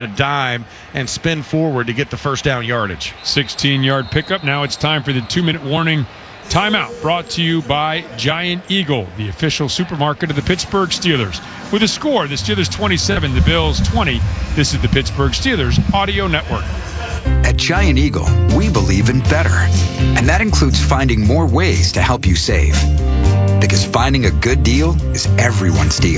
a dime and spin forward to get the first down yardage. 16-yard pickup. Now it's time for the 2-minute warning timeout, brought to you by Giant Eagle, the official supermarket of the Pittsburgh Steelers. With a score, the Steelers 27, the Bills 20. This is the Pittsburgh Steelers Audio Network. At Giant Eagle, we believe in better. And that includes finding more ways to help you save. Because finding a good deal is everyone's deal.